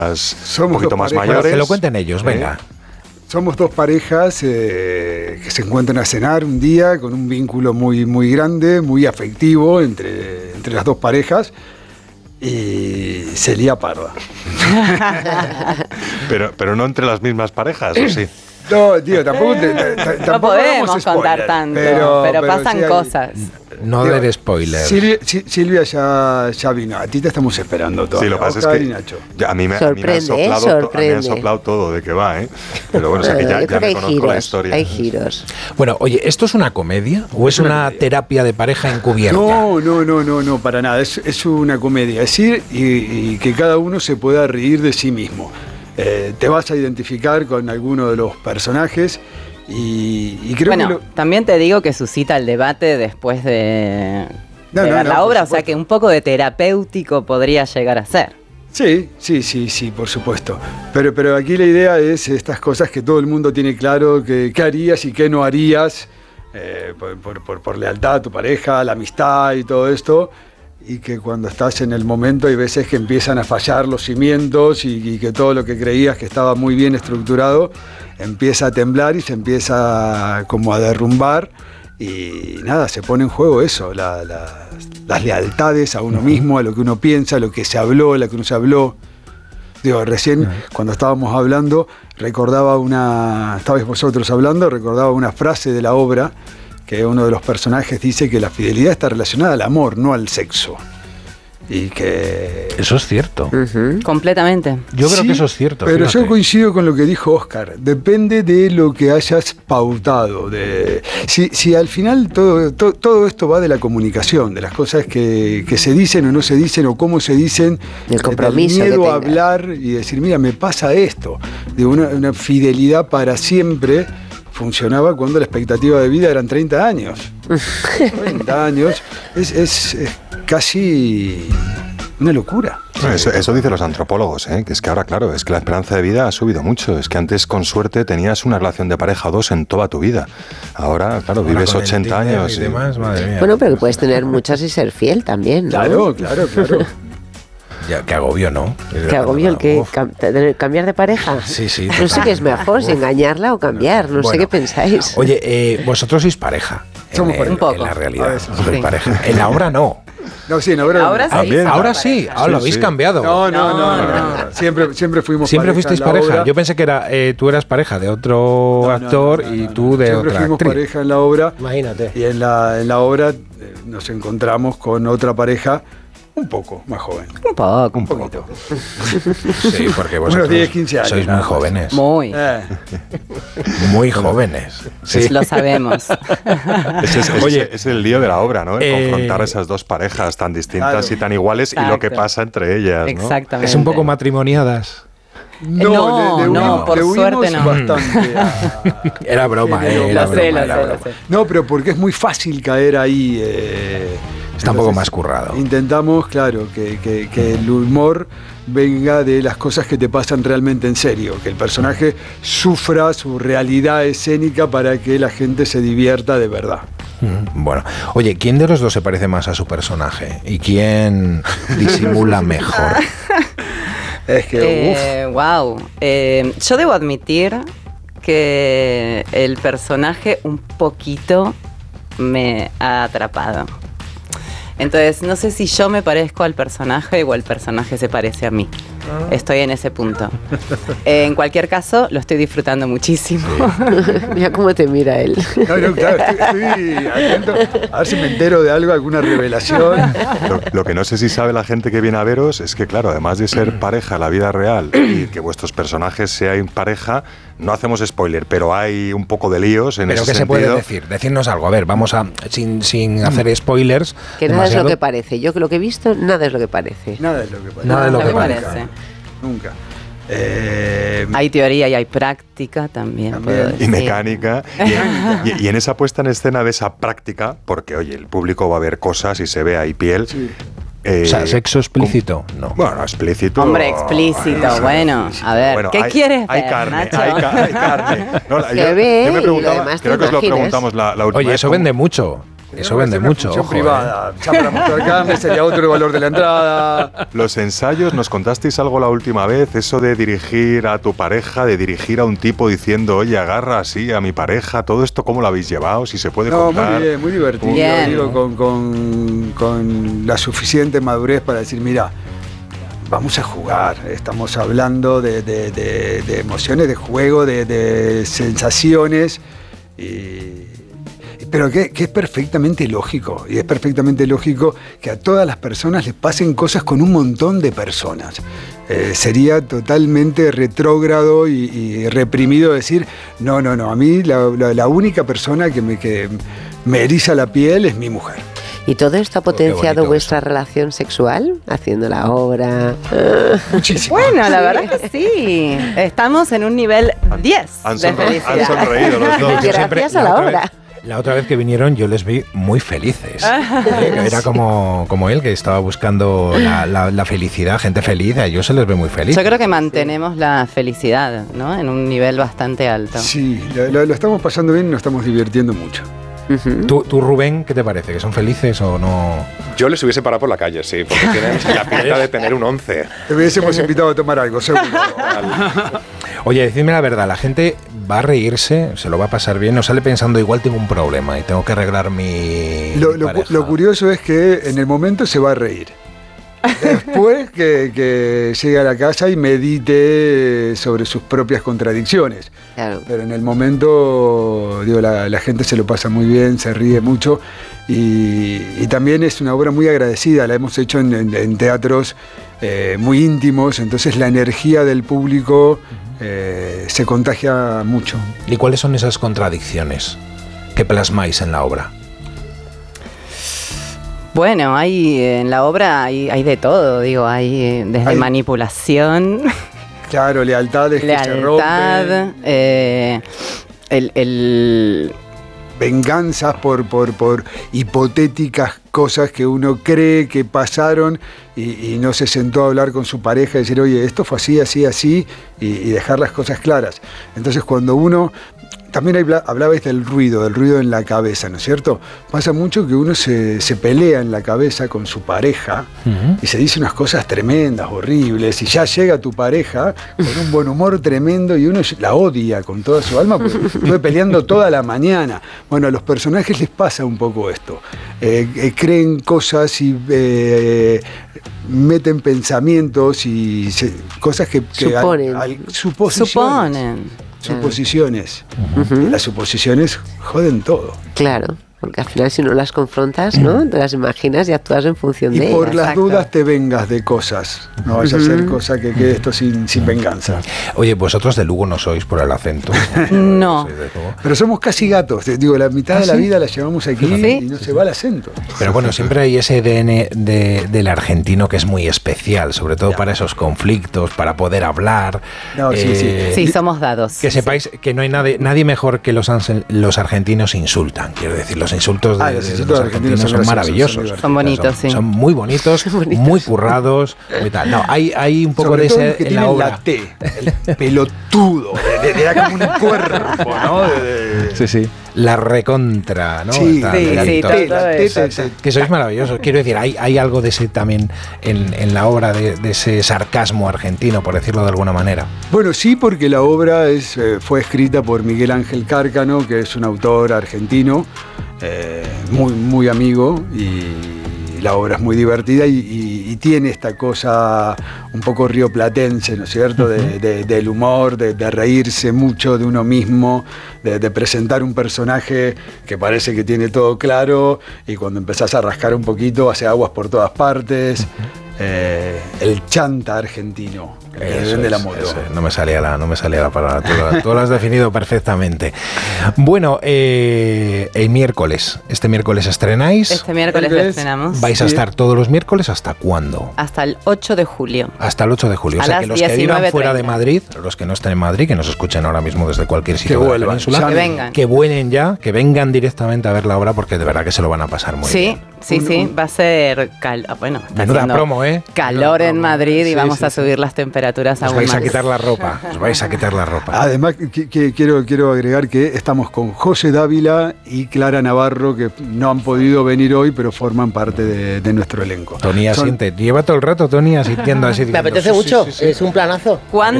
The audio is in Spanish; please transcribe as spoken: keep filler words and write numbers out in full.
Somos un poquito más parejas, mayores. Que lo cuenten ellos, venga. ¿Eh? Somos dos parejas eh, que se encuentran a cenar un día con un vínculo muy, muy grande, muy afectivo entre, entre las dos parejas y se lía parda. pero, pero no entre las mismas parejas, ¿o sí? No, tío, tampoco, te, te, te, no tampoco podemos contar tanto, pero, pero, pero pasan sí hay, cosas. No digo, der spoilers. Silvia, Silvia ya, ya vino, a ti te estamos esperando todo. Sí, lo que pasa es que ya, a, mí me, a mí me han soplado, to, a mí me han soplado todo de que va, ¿eh? Pero bueno, o sea que ya, ya me conozco giros, la historia. Hay giros. Bueno, oye, ¿esto es una comedia o es, es una, una terapia de pareja encubierta? No, no, no, no, no, para nada. Es, es una comedia. Es decir, y, y que cada uno se pueda reír de sí mismo. Eh, te vas a identificar con alguno de los personajes y, y creo bueno, que... Lo... también te digo que suscita el debate después de, no, de no, ver no, la obra, o sea que un poco de terapéutico podría llegar a ser. Sí, sí, sí, sí, por supuesto. Pero, pero aquí la idea es estas cosas que todo el mundo tiene claro, que qué harías y qué no harías eh, por, por, por, por lealtad a tu pareja, la amistad y todo esto. Y que cuando estás en el momento hay veces que empiezan a fallar los cimientos y, y que todo lo que creías que estaba muy bien estructurado empieza a temblar y se empieza como a derrumbar y nada, se pone en juego eso, la, la, las lealtades a uno mismo, a lo que uno piensa, a lo que se habló, a lo que no se habló. Digo, recién cuando estábamos hablando recordaba una, estabais vosotros hablando, recordaba una frase de la obra que uno de los personajes dice que la fidelidad está relacionada al amor, no al sexo. Y que... Eso es cierto. Uh-huh. Completamente. Yo creo sí, que eso es cierto. Pero fíjate. yo coincido con lo que dijo Oscar. Depende de lo que hayas pautado. De, si, si al final todo, todo, todo esto va de la comunicación, de las cosas que, que se dicen o no se dicen, o cómo se dicen. El compromiso. El miedo a hablar y decir, mira, me pasa esto. De una, una fidelidad para siempre... funcionaba cuando la expectativa de vida eran treinta años. treinta años es, es, es casi una locura. Bueno, eso, eso dicen los antropólogos, ¿eh? Que es que ahora, claro, es que la esperanza de vida ha subido mucho. Es que antes, con suerte, tenías una relación de pareja o dos en toda tu vida. Ahora, claro, ahora vives ochenta años. Y demás, madre mía. Bueno, pero que puedes tener muchas y ser fiel también, ¿no? Claro, claro, claro. Ya, qué agobio, ¿no? Qué agobio el que cam cambiar de pareja. Sí, sí. No sé qué es mejor, si engañarla o cambiar. No bueno, sé qué pensáis. Oye, eh, vosotros sois pareja. Somos en, un poco. En la realidad. Ver, sois sí. pareja. En la obra no. No, sí, en la obra ahora no. sí. Ahora sí. Ahora sí. lo habéis sí. cambiado. No no no, no, no, no, no. Siempre, siempre fuimos siempre pareja. Siempre fuisteis pareja. Obra. Yo pensé que era eh, tú eras pareja de otro no, actor no, no, no, y tú de siempre otra fuimos actriz. pareja en la obra. Imagínate. Y en la, en la obra eh, nos encontramos con otra pareja. Un poco más joven. Un poco. Un poquito. Sí, porque vosotros unos diez, quince años, sois muy jóvenes. Muy. Eh. Muy jóvenes. Sí. Lo sabemos. Ese es, ese Oye, es el lío de la obra, ¿no? El eh, confrontar esas dos parejas tan distintas claro. y tan iguales. Exacto. Y lo que pasa entre ellas, ¿no? Exactamente. Es un poco matrimoniadas. No, no, le, le no huimos, por le suerte no. Bastante a, era broma, eh, era lo broma, sé, lo era sé, broma. lo sé. No, pero porque es muy fácil caer ahí. Eh, Está un poco más currado. Intentamos, claro, que, que, que el humor venga de las cosas que te pasan realmente en serio, que el personaje sufra su realidad escénica para que la gente se divierta de verdad. Bueno, oye, ¿quién de los dos se parece más a su personaje? ¿Y quién disimula mejor? Es que, eh, wow. Eh, yo debo admitir que el personaje un poquito me ha atrapado. Entonces, no sé si yo me parezco al personaje o el personaje se parece a mí. Ah. Estoy en ese punto. Eh, en cualquier caso, lo estoy disfrutando muchísimo. Sí. Mira cómo te mira él. No, no, claro, estoy, estoy atento a ver si me entero de algo, alguna revelación. Lo, lo que no sé si sabe la gente que viene a veros es que, claro, además de ser pareja en la vida real y que vuestros personajes sean pareja, no hacemos spoiler, pero hay un poco de líos en ¿Pero ese qué sentido. se puede decir? Decirnos algo. A ver, vamos a, sin, sin hacer spoilers. Que nada demasiado. Es lo que parece. Yo que lo que he visto, nada es lo que parece. Nada es lo que parece. Nada es lo, lo que, que parece. parece. Nunca. Eh, hay teoría y hay práctica también. también y mecánica. Y, y, y en esa puesta en escena de esa práctica, porque oye, el público va a ver cosas y se ve ahí piel. Sí. Eh, o sea, ¿sexo explícito? No. Bueno, explícito. Hombre, explícito, ay, bueno. Sí, sí. A ver, bueno, ¿qué hay, quieres hay ver, carne, Nacho? Hay, ca hay carne. No, se yo, ve yo me preguntaba, y lo creo que os lo preguntamos la, la última Oye, vez. eso ¿cómo? vende mucho. Eso vende una mucho, función ojo, privada. Ya para mostrar carne sería otro el valor de la entrada. Los ensayos, nos contasteis algo la última vez, eso de dirigir a tu pareja, de dirigir a un tipo diciendo, oye, agarra así a mi pareja, todo esto, ¿cómo lo habéis llevado? Si se puede No, contar. muy bien, muy divertido. Bien. Digo, con, con, con la suficiente madurez para decir, mira, vamos a jugar. Estamos hablando de, de, de, de emociones, de juego, de, de sensaciones. Y, pero que, que es perfectamente lógico, y es perfectamente lógico que a todas las personas les pasen cosas con un montón de personas. Eh, sería totalmente retrógrado y, y reprimido decir, no, no, no, a mí la, la, la única persona que me, que me eriza la piel es mi mujer. ¿Y todo esto ha potenciado bonito vuestra eso. relación sexual? Haciendo la obra. Muchísimo. Bueno, la verdad que sí. Estamos en un nivel diez Han, de sonro- han felicidad. sonreído los dos. Yo siempre- Gracias a la otra obra. vez- la otra vez que vinieron yo les vi muy felices. Eh, Era como, como él, que estaba buscando la, la- la felicidad, gente feliz, a ellos se les ve muy feliz. Yo creo que mantenemos la felicidad, ¿no? En un nivel bastante alto. Sí, lo, lo- lo estamos pasando bien y nos estamos divirtiendo mucho. Ujú. ¿Tú, tú, Rubén, qué te parece? ¿Que son felices o no? Yo les hubiese parado por la calle, sí, porque tienen la pinta de tener un once. Te hubiésemos invitado a tomar algo, seguro. Oye, decidme la verdad, la gente va a reírse, se lo va a pasar bien, no sale pensando igual tengo un problema y tengo que arreglar mi, Lo, mi lo cu- pareja. lo curioso es que en el momento se va a reír. Después que, que llegue a la casa y medite sobre sus propias contradicciones. Claro. Pero en el momento, digo, la, la gente se lo pasa muy bien, se ríe mucho y, y también es una obra muy agradecida. La hemos hecho en, en- en teatros eh, muy íntimos, entonces la energía del público eh, se contagia mucho. ¿Y cuáles son esas contradicciones que plasmáis en la obra? Bueno, hay en la obra hay, hay de todo, digo, hay eh, desde Hay- manipulación, Claro, lealtades que se rompen. lealtad, eh, el, el- venganzas por, por, por hipotéticas cosas que uno cree que pasaron y, y no se sentó a hablar con su pareja y decir, oye, esto fue así, así, así, y, y dejar las cosas claras. Entonces cuando uno, también habla- hablabais del ruido, del ruido en la cabeza, ¿no es cierto? Pasa mucho que uno se, se pelea en la cabeza con su pareja y se dice unas cosas tremendas, horribles, y ya llega tu pareja con un buen humor tremendo y uno la odia con toda su alma porque estuve peleando toda la mañana. Bueno, a los personajes les pasa un poco esto. Eh, eh, creen cosas y eh, meten pensamientos y se- cosas que... que Suponen. al- suposiciones. suponen. Suposiciones. Ujú. Las suposiciones joden todo. Claro, porque al final si no las confrontas, ¿no? Te las imaginas y actúas en función Y de por ellas. las Exacto. dudas te vengas de cosas. No vaya a ser cosa que quede esto sin, sin venganza. Oye, vosotros de Lugo no sois por el acento. No. Sois de Lugo. Pero somos casi gatos. Te digo, la mitad de la vida la llevamos aquí Sí. y no se va el acento. Pero bueno, siempre hay ese A D N de- del argentino que es muy especial, sobre todo para esos conflictos, para poder hablar. No, sí, sí. Sí, somos dados. Que sepáis que no hay nadie, nadie mejor que los, anse- los argentinos insultan. Quiero decir, los insultos de, Ah, de- los de insultos los argentinos son, graciosos, maravillosos. son Son bonitos, son, sí. son muy bonitos, muy currados, muy tal. No, hay, hay un poco Sobre de todo ese los que en la tienen obra. la T, el pelotudo, de, de- de- era como un cuerpo, ¿no? De- de- Sí, sí. La recontra, ¿no? Sí, Tal, sí, tal, sí, tal. T, todo la T, eso. te- te- Que sois maravillosos. Quiero decir, hay, hay algo de ese también en, en la obra, de, de ese sarcasmo argentino, por decirlo de alguna manera. Bueno, sí, porque la obra es, eh, fue escrita por Miguel Ángel Cárcano, que es un autor argentino, eh, muy, muy amigo, y la obra es muy divertida y, y- y tiene esta cosa un poco rioplatense, ¿no es cierto?, de- de- del humor, de, de reírse mucho de uno mismo, de, de presentar un personaje que parece que tiene todo claro y cuando empezás a rascar un poquito hace aguas por todas partes. Eh, el chanta argentino, el que Eso vende la es, moto. eso es. No me salía la, no me salía la palabra. Tú lo, tú lo has definido perfectamente. Bueno, eh, el miércoles, este miércoles estrenáis. Este miércoles Tal lo vez estrenamos. ¿Vais a Sí. estar todos los miércoles hasta cuándo? Hasta el ocho de julio. Hasta el ocho de julio. O A sea las que los que vivan diecinueve fuera de treinta. Madrid, los que no estén en Madrid, que nos escuchen ahora mismo desde cualquier sitio de la vuelvan, península, ya Que vengan. que vuelen ya, que vengan directamente a ver la obra porque de verdad que se lo van a pasar muy Sí, bien. sí, Un- sí. un- Va a ser cal- ah, bueno, está Menuda haciendo promo, ¿eh? calor en Madrid y Sí, vamos sí, a sí. subir las temperaturas. temperaturas Os aún vais más. a quitar la ropa, os vais a quitar la ropa. Además, que, que quiero, quiero agregar que estamos con José Dávila y Clara Navarro, que no han podido venir hoy, pero forman parte de, de nuestro elenco. Tony Son- asiente. Lleva todo el rato Tony asistiendo así. Me diciendo, apetece sí, mucho, sí, sí, sí. es un planazo. ¿Cuándo